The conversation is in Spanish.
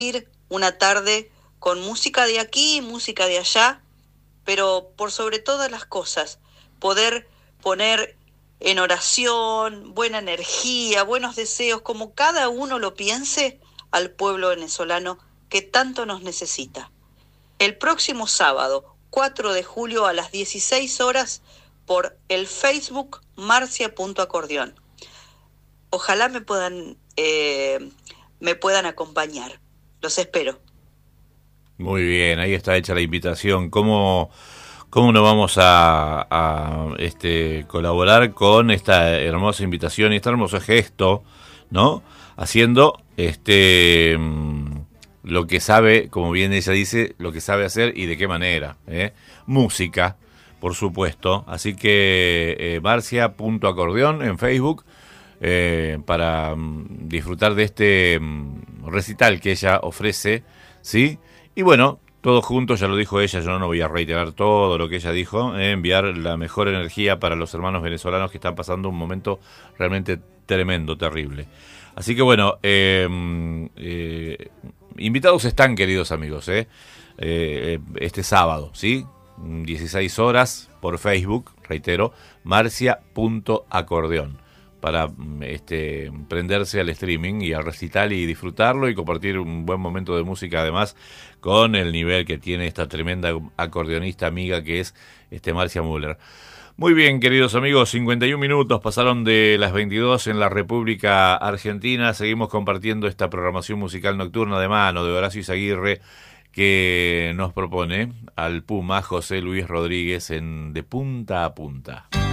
una tarde con música de aquí, música de allá, pero por sobre todas las cosas, poder poner en oración, buena energía, buenos deseos, como cada uno lo piense, al pueblo venezolano que tanto nos necesita. El próximo sábado, 4 de julio a las 16 horas, por el Facebook Marcia.acordeón. Ojalá me puedan acompañar. Los espero. Muy bien, ahí está hecha la invitación. ¿Cómo no vamos a colaborar con esta hermosa invitación y este hermoso gesto, ¿no? Haciendo lo que sabe, como bien ella dice, lo que sabe hacer y de qué manera, ¿eh? Música, por supuesto. Así que Marcia.acordeón en Facebook, para disfrutar de este recital que ella ofrece, ¿sí? Y bueno, todos juntos, ya lo dijo ella, yo no voy a reiterar todo lo que ella dijo, enviar la mejor energía para los hermanos venezolanos que están pasando un momento realmente tremendo, terrible. Así que bueno, invitados están, queridos amigos, este sábado, ¿sí? 16 horas por Facebook, reitero, Marcia.acordeón, para prenderse al streaming y al recital y disfrutarlo y compartir un buen momento de música, además con el nivel que tiene esta tremenda acordeonista amiga que es Marcia Müller. Muy bien, queridos amigos, 51 minutos pasaron de las 22 en la República Argentina. Seguimos compartiendo esta programación musical nocturna de mano de Horacio Izaguirre, que nos propone al Puma José Luis Rodríguez en De Punta a Punta.